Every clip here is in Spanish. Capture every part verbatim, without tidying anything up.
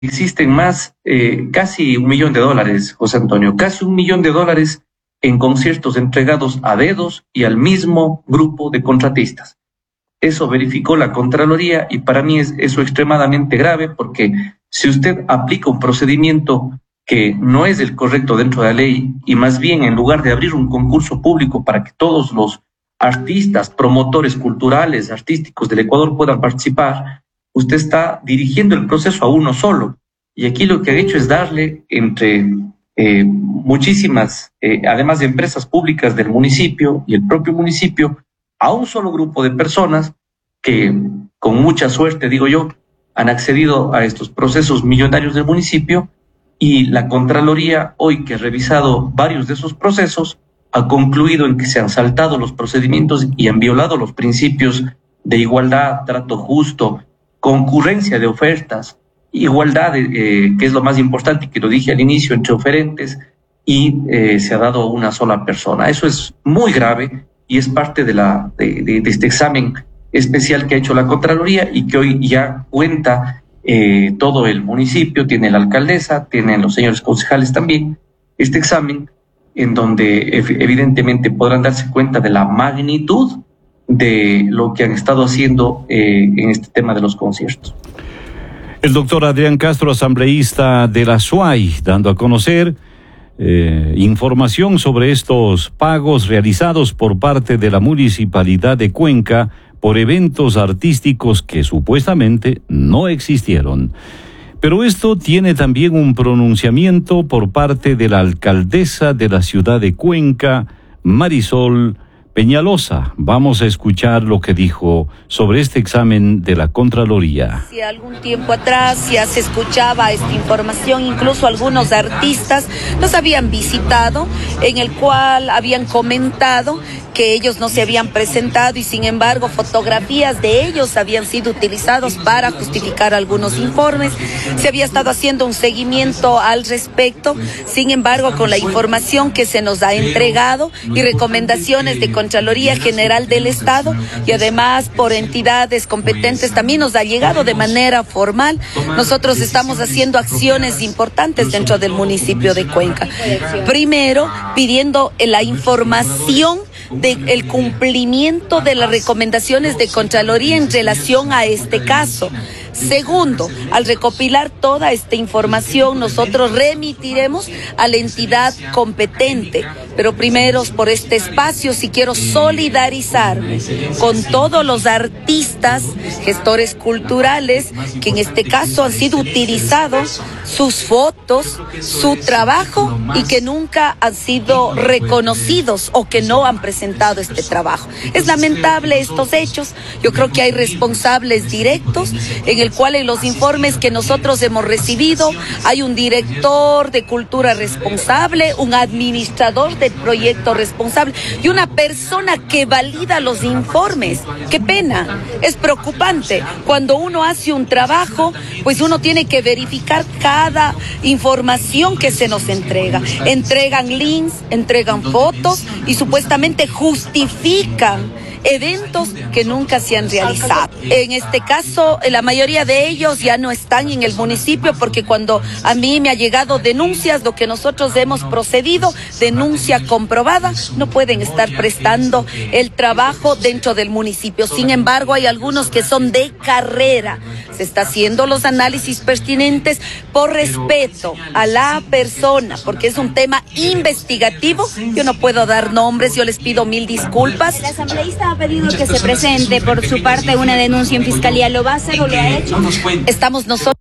existen más, eh, casi un millón de dólares, José Antonio, casi un millón de dólares en conciertos entregados a dedos y al mismo grupo de contratistas. Eso verificó la Contraloría y para mí es eso extremadamente grave porque si usted aplica un procedimiento que no es el correcto dentro de la ley y más bien en lugar de abrir un concurso público para que todos los artistas, promotores culturales, artísticos del Ecuador puedan participar, usted está dirigiendo el proceso a uno solo. Y aquí lo que ha hecho es darle entre eh, muchísimas, eh, además de empresas públicas del municipio y el propio municipio, a un solo grupo de personas que, con mucha suerte, digo yo, han accedido a estos procesos millonarios del municipio y la Contraloría, hoy que ha revisado varios de esos procesos, ha concluido en que se han saltado los procedimientos y han violado los principios de igualdad, trato justo, concurrencia de ofertas, igualdad, eh, que es lo más importante, que lo dije al inicio, entre oferentes, y eh, se ha dado a una sola persona. Eso es muy grave y es parte de, la, de, de, de este examen especial que ha hecho la Contraloría y que hoy ya cuenta eh, todo el municipio, tiene la alcaldesa, tienen los señores concejales también, este examen en donde evidentemente podrán darse cuenta de la magnitud de lo que han estado haciendo eh, en este tema de los conciertos. El doctor Adrián Castro, asambleísta de la S U A Y, dando a conocer eh, información sobre estos pagos realizados por parte de la Municipalidad de Cuenca por eventos artísticos que supuestamente no existieron. Pero esto tiene también un pronunciamiento por parte de la alcaldesa de la ciudad de Cuenca, Marisol Peñalosa. Vamos a escuchar lo que dijo sobre este examen de la Contraloría. Si algún tiempo atrás ya se escuchaba esta información, incluso algunos artistas nos habían visitado, en el cual habían comentado que ellos no se habían presentado y sin embargo fotografías de ellos habían sido utilizados para justificar algunos informes. Se había estado haciendo un seguimiento al respecto, sin embargo con la información que se nos ha entregado y recomendaciones de Contraloría General del Estado y además por entidades competentes también nos ha llegado de manera formal. Nosotros estamos haciendo acciones importantes dentro del municipio de Cuenca. Primero, pidiendo la información del cumplimiento de las recomendaciones de Contraloría en relación a este caso. Segundo, al recopilar toda esta información, nosotros remitiremos a la entidad competente. Pero primero, por este espacio, sí quiero solidarizarme con todos los artistas, gestores culturales, que en este caso han sido utilizados sus fotos, su trabajo y que nunca han sido reconocidos o que no han presentado este trabajo. Es lamentable estos hechos. Yo creo que hay responsables directos en el cual en los informes que nosotros hemos recibido hay un director de cultura responsable, un administrador del proyecto responsable y una persona que valida los informes. ¡Qué pena! Es preocupante. Cuando uno hace un trabajo, pues uno tiene que verificar cada información que se nos entrega. Entregan links, entregan fotos y supuestamente justifican eventos que nunca se han realizado. En este caso, la mayoría de ellos ya no están en el municipio porque cuando a mí me ha llegado denuncias, lo que nosotros hemos procedido, denuncia comprobada, no pueden estar prestando el trabajo dentro del municipio. Sin embargo, hay algunos que son de carrera. Se está haciendo los análisis pertinentes por respeto a la persona, porque es un tema investigativo. Yo no puedo dar nombres, yo les pido mil disculpas. La asambleísta ha pedido que se presente por su parte una denuncia en fiscalía. ¿Lo va a hacer o lo ha hecho? Estamos nosotros.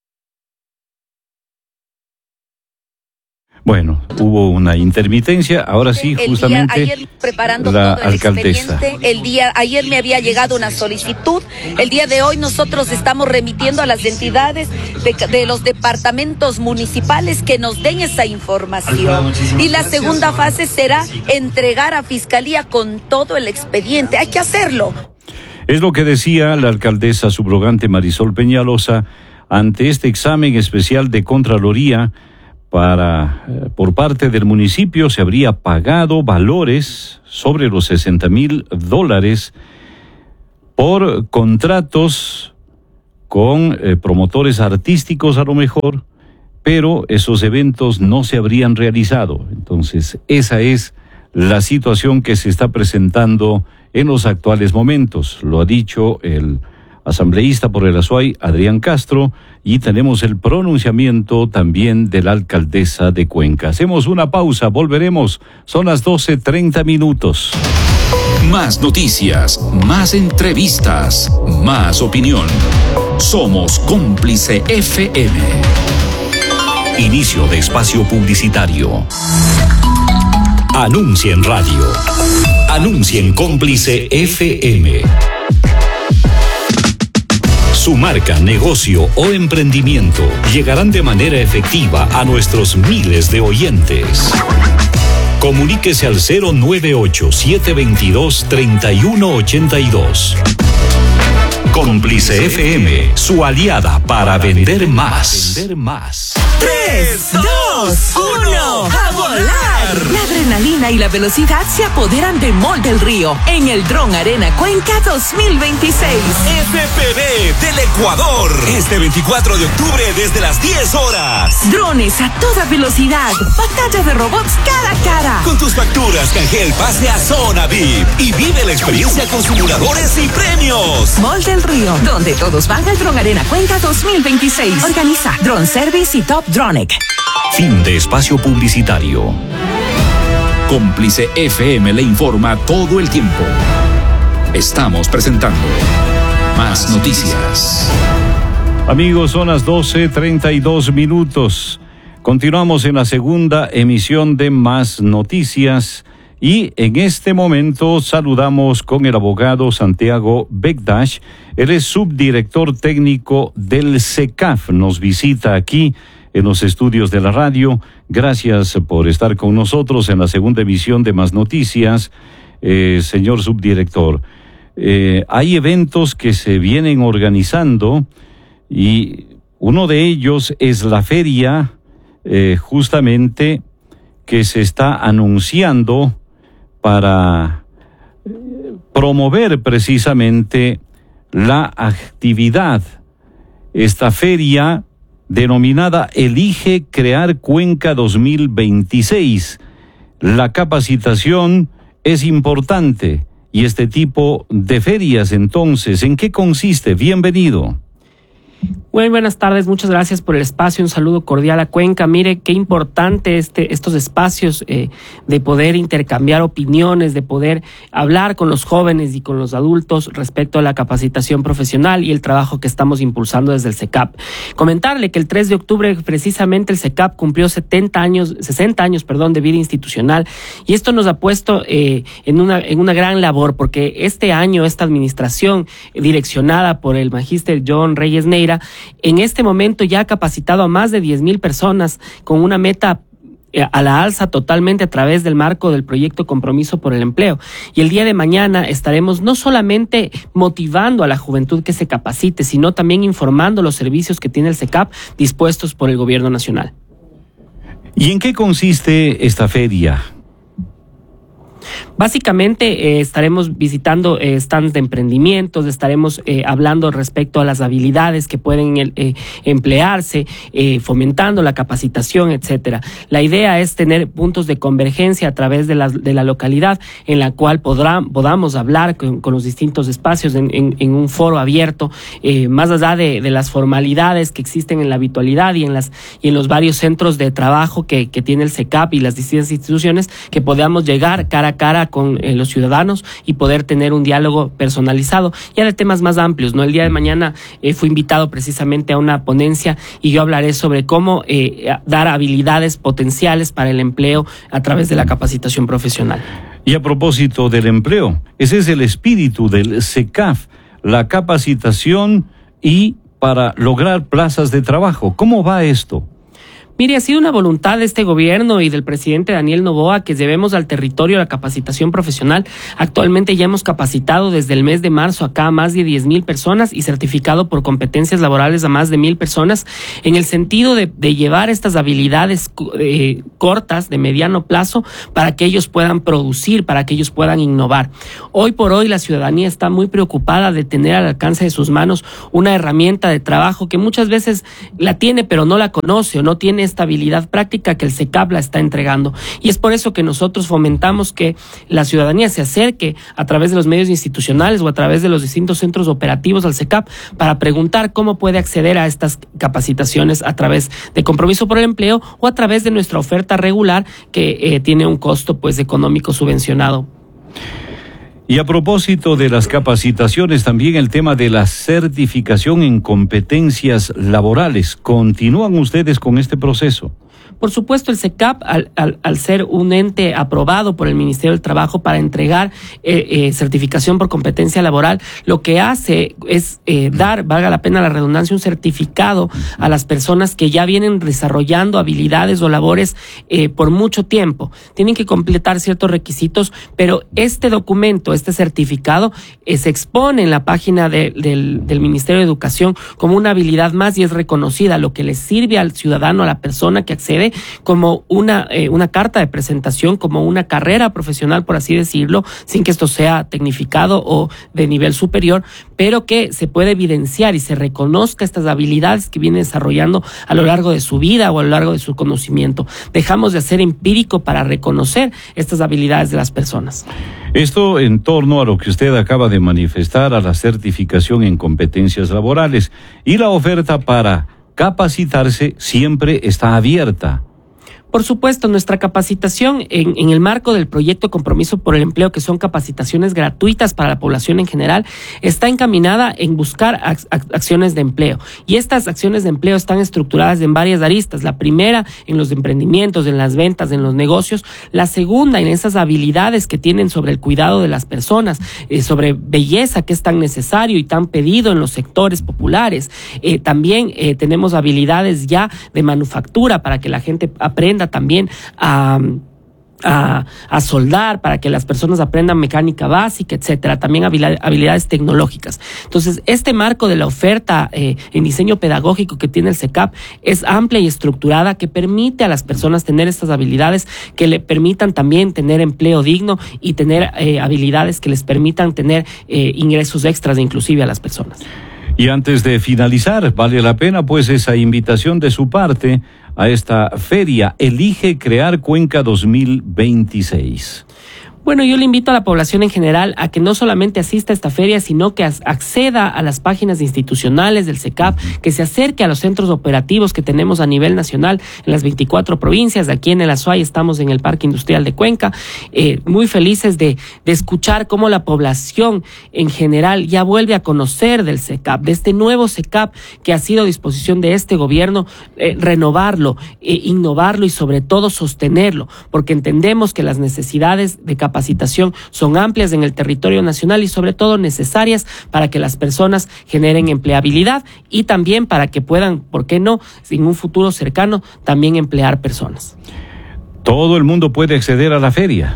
Bueno, hubo una intermitencia, ahora sí, justamente el día, ayer preparando la todo el alcaldesa. El día, ayer me había llegado una solicitud, el día de hoy nosotros estamos remitiendo a las entidades de, de los departamentos municipales que nos den esa información. Y la segunda fase será entregar a Fiscalía con todo el expediente, hay que hacerlo. Es lo que decía la alcaldesa subrogante Marisol Peñalosa ante este examen especial de Contraloría. Para, eh, por parte del municipio se habría pagado valores sobre los sesenta mil dólares por contratos con eh, promotores artísticos a lo mejor, pero esos eventos no se habrían realizado. Entonces, esa es la situación que se está presentando en los actuales momentos. Lo ha dicho el asambleísta por el Azuay, Adrián Castro, y tenemos el pronunciamiento también de la alcaldesa de Cuenca. Hacemos una pausa, volveremos. Son las doce treinta minutos. Más noticias, más entrevistas, más opinión. Somos Cómplice F M. Inicio de espacio publicitario. Anuncia en radio. Anuncia en Cómplice F M. Su marca, negocio o emprendimiento llegarán de manera efectiva a nuestros miles de oyentes. Comuníquese al cero nueve ocho, siete dos dos, tres uno ocho dos. Cómplice F M, su aliada para vender más. Vender más. tres, dos, uno, ¡a volar! La adrenalina y la velocidad se apoderan de Mall del Río en el Dron Arena Cuenca dos mil veintiséis. F P V del Ecuador. Este veinticuatro de octubre desde las diez horas. Drones a toda velocidad. Batalla de robots cara a cara. Con tus facturas canjea el pase a Zona V I P y vive la experiencia con simuladores y premios. Mall del Río, donde todos van al Dron Arena Cuenca dos mil veintiséis. Organiza Drone Service y Top Dronic. Fin de espacio publicitario. Cómplice F M le informa todo el tiempo. Estamos presentando Más Noticias. Amigos, son las doce treinta y dos minutos. Continuamos en la segunda emisión de Más Noticias y en este momento saludamos con el abogado Santiago Bekdash. Él es subdirector técnico del SECAF. Nos visita aquí en los estudios de la radio. Gracias por estar con nosotros en la segunda emisión de Más Noticias, eh, señor subdirector. Eh, hay eventos que se vienen organizando y uno de ellos es la feria eh, justamente que se está anunciando para promover precisamente la actividad. Esta feria denominada Elige Crear Cuenca dos mil veintiséis. La capacitación es importante y este tipo de ferias, entonces, ¿en qué consiste? Bienvenido. Muy buenas tardes, muchas gracias por el espacio, un saludo cordial a Cuenca. Mire qué importante este, estos espacios eh, de poder intercambiar opiniones, de poder hablar con los jóvenes y con los adultos respecto a la capacitación profesional y el trabajo que estamos impulsando desde el SECAP. Comentarle que el tres de octubre precisamente el SECAP cumplió setenta años, sesenta años, perdón, de vida institucional, y esto nos ha puesto eh, en una en una gran labor, porque este año esta administración eh, direccionada por el magíster John Reyes Neira en este momento ya ha capacitado a más de diez mil personas con una meta a la alza totalmente a través del marco del proyecto Compromiso por el Empleo. Y el día de mañana estaremos no solamente motivando a la juventud que se capacite, sino también informando los servicios que tiene el SECAP dispuestos por el gobierno nacional. ¿Y en qué consiste esta feria? Básicamente eh, estaremos visitando eh, stands de emprendimientos, estaremos eh, hablando respecto a las habilidades que pueden eh, emplearse, eh, fomentando la capacitación, etcétera. La idea es tener puntos de convergencia a través de la, de la localidad en la cual podrá, podamos hablar con, con los distintos espacios en, en, en un foro abierto, eh, más allá de, de las formalidades que existen en la habitualidad y en, las, y en los varios centros de trabajo que, que tiene el SECAP y las distintas instituciones, que podamos llegar cara a cara con eh, los ciudadanos y poder tener un diálogo personalizado ya de temas más amplios, ¿no? El día de mañana eh, fui invitado precisamente a una ponencia y yo hablaré sobre cómo eh, dar habilidades potenciales para el empleo a través de la capacitación profesional. Y a propósito del empleo, ese es el espíritu del SECAF, la capacitación y para lograr plazas de trabajo. ¿Cómo va esto? Mire, ha sido una voluntad de este gobierno y del presidente Daniel Noboa que llevemos al territorio la capacitación profesional. Actualmente ya hemos capacitado desde el mes de marzo acá a más de diez mil personas y certificado por competencias laborales a más de mil personas en el sentido de, de llevar estas habilidades eh, cortas, de mediano plazo, para que ellos puedan producir, para que ellos puedan innovar. Hoy por hoy la ciudadanía está muy preocupada de tener al alcance de sus manos una herramienta de trabajo que muchas veces la tiene pero no la conoce o no tiene esta habilidad práctica que el C E C A P la está entregando. Y es por eso que nosotros fomentamos que la ciudadanía se acerque a través de los medios institucionales o a través de los distintos centros operativos al C E C A P para preguntar cómo puede acceder a estas capacitaciones a través de Compromiso por el Empleo o a través de nuestra oferta regular que eh, tiene un costo pues económico subvencionado. Y a propósito de las capacitaciones, también el tema de la certificación en competencias laborales. ¿Continúan ustedes con este proceso? Por supuesto, el C E C A P, al, al, al ser un ente aprobado por el Ministerio del Trabajo para entregar eh, eh, certificación por competencia laboral, lo que hace es eh, dar, valga la pena la redundancia, un certificado a las personas que ya vienen desarrollando habilidades o labores eh, por mucho tiempo. Tienen que completar ciertos requisitos, pero este documento, este certificado, eh, se expone en la página de, del, del Ministerio de Educación como una habilidad más y es reconocida, lo que le sirve al ciudadano, a la persona que accede, como una, eh, una carta de presentación, como una carrera profesional, por así decirlo, sin que esto sea tecnificado o de nivel superior, pero que se puede evidenciar y se reconozca estas habilidades que viene desarrollando a lo largo de su vida o a lo largo de su conocimiento. Dejamos de ser empírico para reconocer estas habilidades de las personas. Esto en torno a lo que usted acaba de manifestar, a la certificación en competencias laborales, y la oferta para capacitarse siempre está abierta. Por supuesto, nuestra capacitación en, en el marco del proyecto Compromiso por el Empleo, que son capacitaciones gratuitas para la población en general, está encaminada en buscar ac- acciones de empleo. Y estas acciones de empleo están estructuradas en varias aristas. La primera, en los emprendimientos, en las ventas, en los negocios. La segunda, en esas habilidades que tienen sobre el cuidado de las personas, eh, sobre belleza, que es tan necesario y tan pedido en los sectores populares. Eh, también eh, tenemos habilidades ya de manufactura para que la gente aprenda también a, a, a soldar, para que las personas aprendan mecánica básica, etcétera, también habilidades tecnológicas. Entonces, este marco de la oferta eh, en diseño pedagógico que tiene el C E C A P es amplia y estructurada, que permite a las personas tener estas habilidades que le permitan también tener empleo digno y tener eh, habilidades que les permitan tener eh, ingresos extras inclusive a las personas. Y antes de finalizar, vale la pena pues esa invitación de su parte a esta feria Elige Crear Cuenca dos mil veintiséis. Bueno, yo le invito a la población en general a que no solamente asista a esta feria, sino que acceda a las páginas institucionales del C E C A P, que se acerque a los centros operativos que tenemos a nivel nacional en las veinticuatro provincias. Aquí en el Azuay estamos en el Parque Industrial de Cuenca, eh, muy felices de, de escuchar cómo la población en general ya vuelve a conocer del C E C A P, de este nuevo C E C A P que ha sido a disposición de este gobierno, eh, renovarlo, eh, innovarlo y sobre todo sostenerlo, porque entendemos que las necesidades de capacitación capacitación son amplias en el territorio nacional y sobre todo necesarias para que las personas generen empleabilidad y también para que puedan, ¿por qué no?, en un futuro cercano, también emplear personas. ¿Todo el mundo puede acceder a la feria?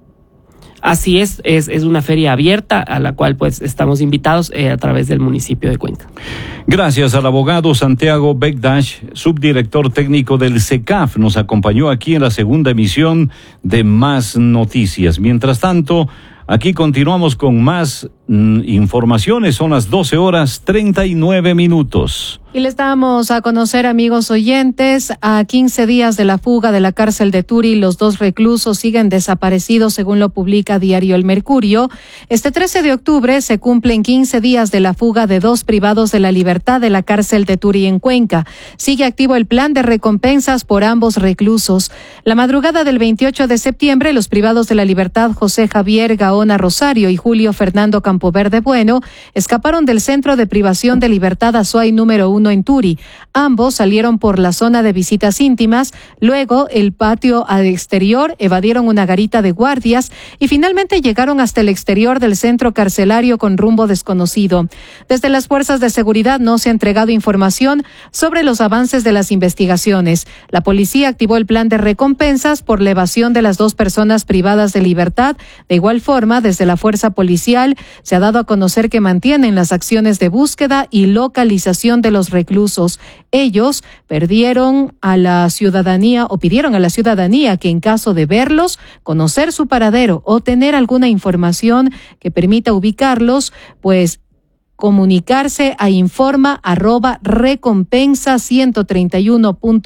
Así es, es, es una feria abierta a la cual pues estamos invitados eh, a través del municipio de Cuenca. Gracias al abogado Santiago Begdash, subdirector técnico del C E C A P, nos acompañó aquí en la segunda emisión de Más Noticias. Mientras tanto, aquí continuamos con más mm, informaciones, son las doce horas treinta y nueve minutos. Y les damos a conocer, amigos oyentes, a quince días de la fuga de la cárcel de Turi, los dos reclusos siguen desaparecidos, según lo publica Diario El Mercurio. Este trece de octubre se cumplen quince días de la fuga de dos privados de la libertad de la cárcel de Turi en Cuenca. Sigue activo el plan de recompensas por ambos reclusos. La madrugada del veintiocho de septiembre, los privados de la libertad José Javier Gaona Rosario y Julio Fernando Campos Campo Verde Bueno escaparon del centro de privación de libertad Azuay número uno en Turi. Ambos salieron por la zona de visitas íntimas, luego el patio al exterior, evadieron una garita de guardias y finalmente llegaron hasta el exterior del centro carcelario con rumbo desconocido. Desde las fuerzas de seguridad no se ha entregado información sobre los avances de las investigaciones. La policía activó el plan de recompensas por la evasión de las dos personas privadas de libertad. De igual forma, desde la fuerza policial se ha dado a conocer que mantienen las acciones de búsqueda y localización de los reclusos. Ellos perdieron a la ciudadanía o pidieron a la ciudadanía que en caso de verlos, conocer su paradero o tener alguna información que permita ubicarlos, pues comunicarse a informa arroba recompensa ciento treinta y uno punto